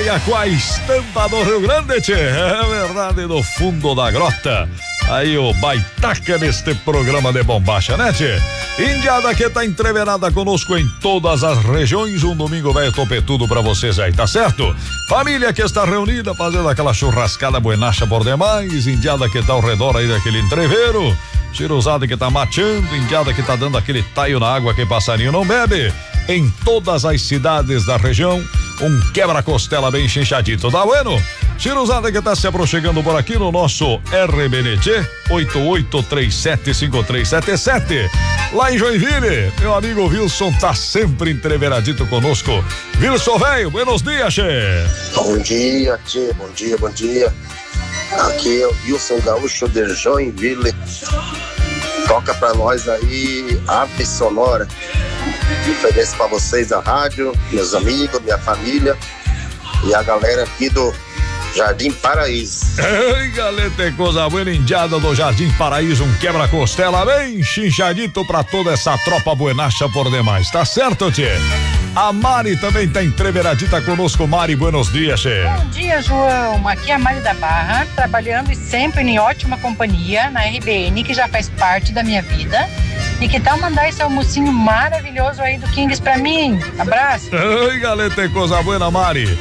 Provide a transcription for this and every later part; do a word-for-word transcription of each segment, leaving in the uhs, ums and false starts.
praia com a estampa do Rio Grande, tchê. É verdade, do fundo da grota. Aí o baitaca neste programa de bombacha, né, tchê? Indiada que tá entreverada conosco em todas as regiões, um domingo velho topetudo pra vocês aí, tá certo? Família que está reunida fazendo aquela churrascada buenacha por demais, indiada que tá ao redor aí daquele entreveiro, tirosada que tá mateando, indiada que tá dando aquele taio na água que passarinho não bebe, em todas as cidades da região, um quebra-costela bem chinchadito, tá bueno? Tirosada que tá se aproximando por aqui no nosso R B N T oito oito três sete cinco três sete sete. Lá em Joinville, meu amigo Wilson tá sempre entreveradito conosco. Wilson, velho, buenos dias, che. Bom dia, tchê, bom dia, bom dia. Aqui é o Wilson Gaúcho de Joinville. Toca pra nós aí Ave Sonora. Ofereço pra vocês a rádio, meus amigos, minha família e a galera aqui do Jardim Paraíso. Ei, galera, coisa boa, indiada do Jardim Paraíso, um quebra-costela bem chinchadito pra toda essa tropa buenacha por demais, tá certo, tchê? A Mari também tá entreveradita conosco. Mari, buenos dias, tchê. Bom dia, João. Aqui é a Mari da Barra, trabalhando e sempre em ótima companhia na R B N, que já faz parte da minha vida. E que tal mandar esse almocinho maravilhoso aí do Kings pra mim? Abraço. Ei, galera, coisa boa, Mari.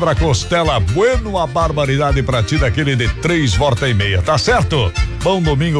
Quebra-costela, bueno, a barbaridade pra ti daquele de três volta e meia, tá certo? Bom domingo